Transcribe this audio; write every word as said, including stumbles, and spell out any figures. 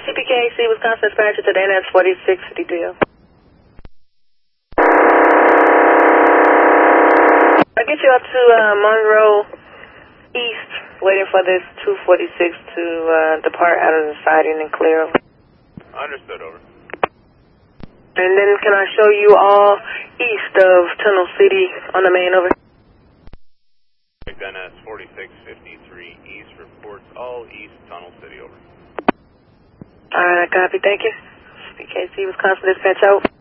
C P K C, Wisconsin Dispatcher, today that's forty-six fifty-two. I'll get you up to uh, Monroe East, waiting for this two forty-six to uh, depart out of the siding and clear. Understood, over. And then can I show you all east of Tunnel City on the main, over? Then that's forty-six fifty-three East reports all East Tunnel City, over. Alright, copy, thank you. C P K C, Wisconsin Dispatch, out.